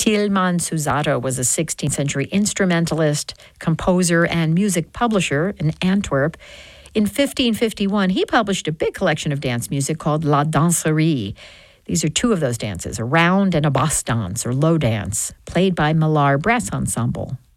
Tilman Susato was a 16th century instrumentalist, composer, and music publisher in Antwerp. In 1551, he published a big collection of dance music called La Danserie. These are two of those dances, a round and a bosse dance, or low dance, played by Millar Brass Ensemble.